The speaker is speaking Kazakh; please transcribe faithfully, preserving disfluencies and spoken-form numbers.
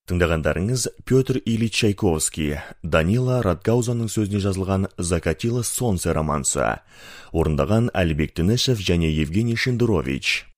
Тыңдағандарыңыз Петр Ильич Чайковский, Данила Радгаузаның сөзіне жазылған «Закатило солнце» романсы. Орындаған Әлібек Тінішев және Евгений Шендерович.